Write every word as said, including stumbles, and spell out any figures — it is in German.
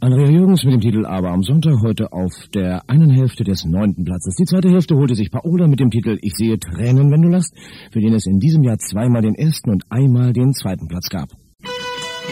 Andrea Jürgens mit dem Titel Aber am Sonntag heute auf der einen Hälfte des neunten Platzes. Die zweite Hälfte holte sich Paola mit dem Titel Ich sehe Tränen, wenn du lachst, für den es in diesem Jahr zweimal den ersten und einmal den zweiten Platz gab.